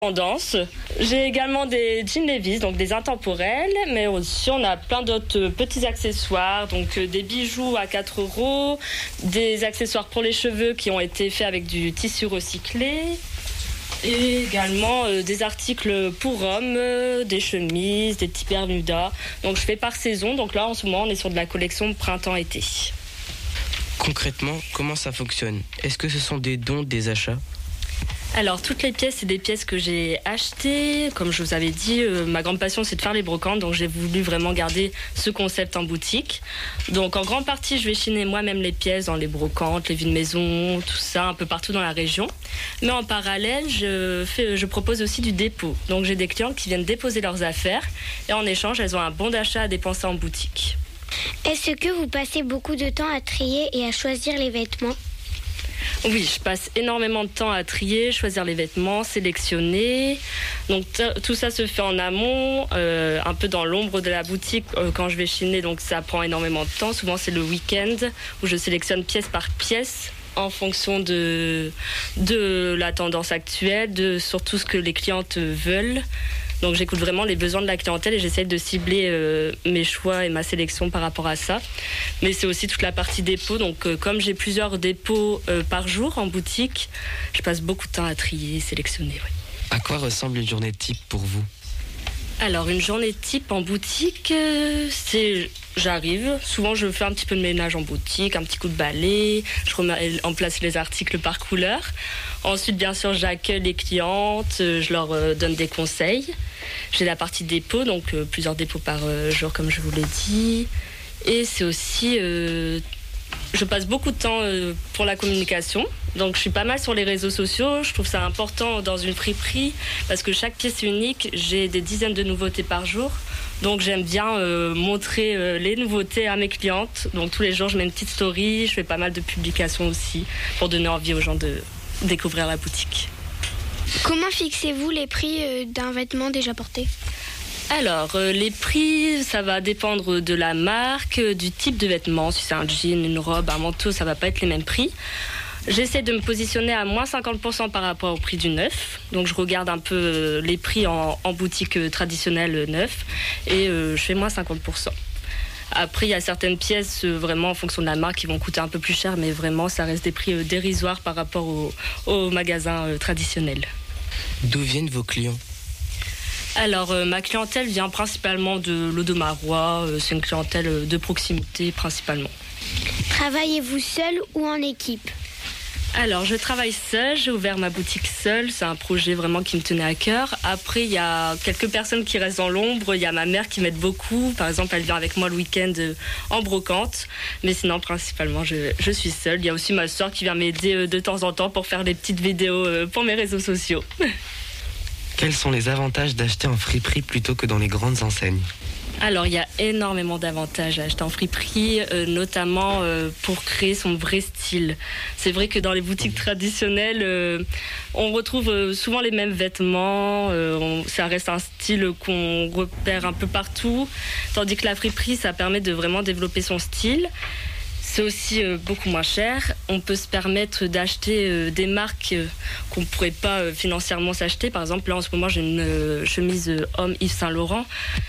tendance. J'ai également des jeans Levi's, donc des intemporels, mais aussi on a plein d'autres petits accessoires, donc des bijoux à 4 €, des accessoires pour les cheveux qui ont été faits avec du tissu recyclé, et également des articles pour hommes, des chemises, des petits bermudas. Donc je fais par saison, donc là en ce moment on est sur de la collection printemps-été. Concrètement, comment ça fonctionne? Est-ce que ce sont des dons, des achats? Alors toutes les pièces, c'est des pièces que j'ai achetées. Comme je vous avais dit, ma grande passion c'est de faire les brocantes, donc j'ai voulu vraiment garder ce concept en boutique. Donc en grande partie, je vais chiner moi-même les pièces dans les brocantes, les vides maison, tout ça, un peu partout dans la région. Mais en parallèle, je propose aussi du dépôt. Donc j'ai des clientes qui viennent déposer leurs affaires et en échange, elles ont un bon d'achat à dépenser en boutique. Est-ce que vous passez beaucoup de temps à trier et à choisir les vêtements ? Oui, je passe énormément de temps à trier, choisir les vêtements, sélectionner. Donc tout ça se fait en amont, un peu dans l'ombre de la boutique quand je vais chiner. Donc ça prend énormément de temps. Souvent c'est le week-end où je sélectionne pièce par pièce en fonction de la tendance actuelle, de surtout ce que les clientes veulent. Donc j'écoute vraiment les besoins de la clientèle et j'essaie de cibler mes choix et ma sélection par rapport à ça. Mais c'est aussi toute la partie dépôt. Donc comme j'ai plusieurs dépôts par jour en boutique, je passe beaucoup de temps à trier, sélectionner. Oui. À quoi ressemble une journée type pour vous? Alors une journée type en boutique, j'arrive, souvent je fais un petit peu de ménage en boutique, un petit coup de balai, je remets en place les articles par couleur. Ensuite bien sûr j'accueille les clientes, je leur donne des conseils. J'ai la partie dépôt, donc plusieurs dépôts par jour comme je vous l'ai dit. Et c'est aussi, je passe beaucoup de temps pour la communication. Donc je suis pas mal sur les réseaux sociaux, je trouve ça important dans une friperie parce que chaque pièce est unique, j'ai des dizaines de nouveautés par jour. Donc j'aime bien montrer les nouveautés à mes clientes. Donc tous les jours je mets une petite story, je fais pas mal de publications aussi pour donner envie aux gens de découvrir la boutique. Comment fixez-vous les prix d'un vêtement déjà porté ? Alors, les prix, ça va dépendre de la marque, du type de vêtement. Si c'est un jean, une robe, un manteau, ça va pas être les mêmes prix. J'essaie de me positionner à moins 50% par rapport au prix du neuf. Donc, je regarde un peu les prix en boutique traditionnelle neuf et je fais moins 50%. Après, il y a certaines pièces, vraiment, en fonction de la marque, qui vont coûter un peu plus cher, mais vraiment, ça reste des prix dérisoires par rapport au magasin traditionnel. D'où viennent vos clients ? Alors, ma clientèle vient principalement de l'Audomarois. C'est une clientèle de proximité, principalement. Travaillez-vous seul ou en équipe ? Alors, je travaille seule, j'ai ouvert ma boutique seule, c'est un projet vraiment qui me tenait à cœur. Après, il y a quelques personnes qui restent dans l'ombre, il y a ma mère qui m'aide beaucoup, par exemple, elle vient avec moi le week-end en brocante, mais sinon, principalement, je suis seule. Il y a aussi ma soeur qui vient m'aider de temps en temps pour faire des petites vidéos pour mes réseaux sociaux. Quels sont les avantages d'acheter en friperie plutôt que dans les grandes enseignes ? Alors, il y a énormément d'avantages à acheter en friperie, notamment pour créer son vrai style. C'est vrai que dans les boutiques traditionnelles, on retrouve souvent les mêmes vêtements. Ça reste un style qu'on repère un peu partout. Tandis que la friperie, ça permet de vraiment développer son style. C'est aussi beaucoup moins cher. On peut se permettre d'acheter des marques qu'on ne pourrait pas financièrement s'acheter. Par exemple, là, en ce moment, j'ai une chemise homme Yves Saint Laurent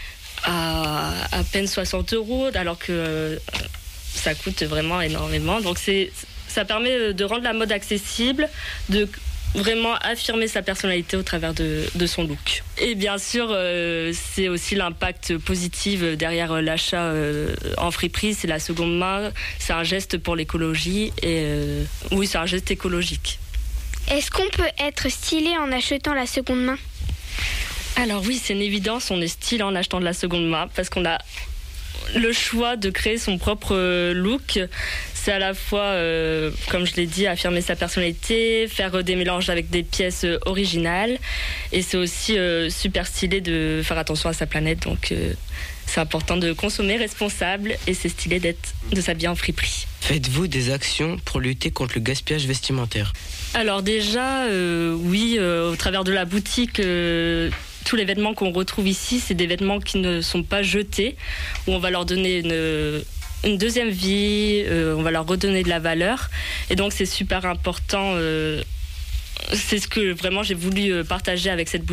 à peine 60 €, alors que ça coûte vraiment énormément. Donc ça permet de rendre la mode accessible, de vraiment affirmer sa personnalité au travers de son look. Et bien sûr, c'est aussi l'impact positif derrière l'achat en friperie, c'est la seconde main, c'est un geste pour l'écologie et oui, c'est un geste écologique. Est-ce qu'on peut être stylé en achetant la seconde main ? Alors oui, c'est une évidence, on est stylé en achetant de la seconde main parce qu'on a le choix de créer son propre look. C'est à la fois, comme je l'ai dit, affirmer sa personnalité, faire des mélanges avec des pièces originales. Et c'est aussi super stylé de faire attention à sa planète. Donc c'est important de consommer responsable et c'est stylé de s'habiller en friperie. Faites-vous des actions pour lutter contre le gaspillage vestimentaire ? Alors déjà, oui, au travers de la boutique... tous les vêtements qu'on retrouve ici, c'est des vêtements qui ne sont pas jetés, où on va leur donner une deuxième vie, on va leur redonner de la valeur. Et donc, c'est super important c'est ce que vraiment j'ai voulu partager avec cette boutique.